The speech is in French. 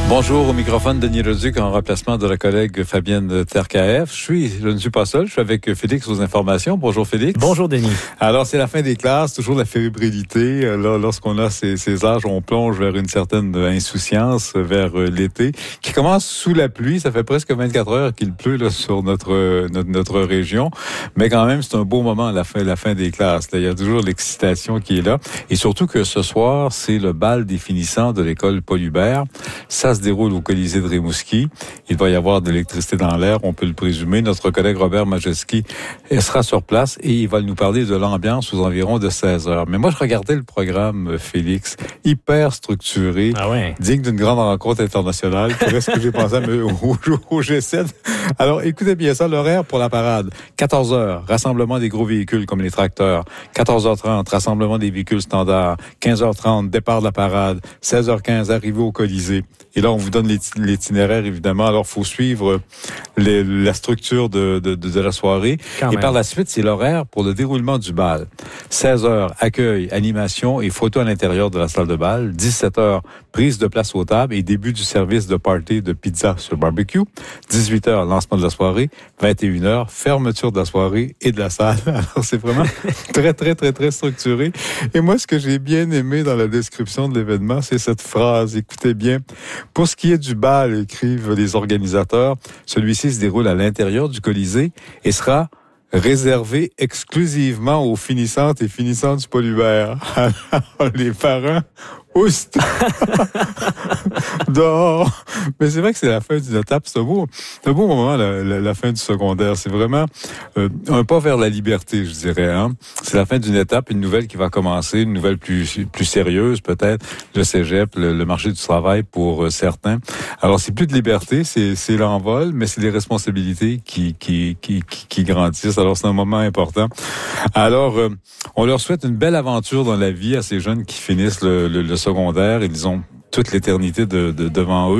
Bonjour, au microphone Denis Leduc en remplacement de la collègue Fabienne Terkaef. Je ne suis pas seul, je suis avec Félix aux informations. Bonjour Félix. Bonjour Denis. Alors c'est la fin des classes, toujours la fébrilité. Là, lorsqu'on a ces âges, on plonge vers une certaine insouciance, vers l'été, qui commence sous la pluie. Ça fait presque 24 heures qu'il pleut là, sur notre région. Mais quand même, c'est un beau moment à la fin des classes. Là, il y a toujours l'excitation qui est là. Et surtout que ce soir, c'est le bal des finissants de l'école Paul Hubert. Ça se déroule au Colisée de Rimouski. Il va y avoir de l'électricité dans l'air, on peut le présumer. Notre collègue Robert Majeski sera sur place et il va nous parler de l'ambiance aux environs de 16 heures. Mais moi, je regardais le programme, Félix, hyper structuré, digne d'une grande rencontre internationale. C'est ce que j'ai pensé au G7. Alors, écoutez bien ça, l'horaire pour la parade. 14 heures, rassemblement des gros véhicules comme les tracteurs. 14h30, rassemblement des véhicules standards. 15h30, départ de la parade. 16h15, arrivée au Colisée. Et là, on vous donne l'itinéraire, évidemment. Alors, il faut suivre la structure de la soirée. Par la suite, c'est l'horaire pour le déroulement du bal. 16h, accueil, animation et photo à l'intérieur de la salle de bal. 17h, prise de place aux tables et début du service de party de pizza sur barbecue. 18h, lancement de la soirée. 21h, fermeture de la soirée et de la salle. Alors, c'est vraiment très, très, très, très structuré. Et moi, ce que j'ai bien aimé dans la description de l'événement, c'est cette phrase. Écoutez bien. Pour ce qui est du bal, écrivent les organisateurs, celui-ci se déroule à l'intérieur du Colisée et sera réservé exclusivement aux finissantes et finissants du Paul Hubert. Alors, les parents, oust! Dehors! Mais c'est vrai que c'est la fin d'une étape. C'est un beau moment, la fin du secondaire. C'est vraiment un pas vers la liberté, je dirais. Hein? C'est la fin d'une étape, une nouvelle qui va commencer, une nouvelle plus sérieuse peut-être. Le cégep, le marché du travail pour certains. Alors, c'est plus de liberté, c'est l'envol, mais c'est des responsabilités qui grandissent. Alors, c'est un moment important. Alors, on leur souhaite une belle aventure dans la vie à ces jeunes qui finissent le secondaire. Ils ont toute l'éternité devant eux.